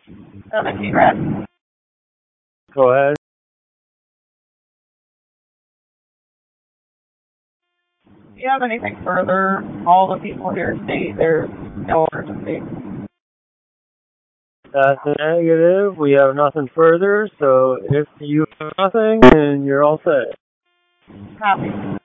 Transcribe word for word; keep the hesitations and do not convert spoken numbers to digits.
seventeen red. Go ahead. Do you have anything further? All the people here state there's no emergency. That's a negative. We have nothing further, so if you have nothing, then you're all set. Copy.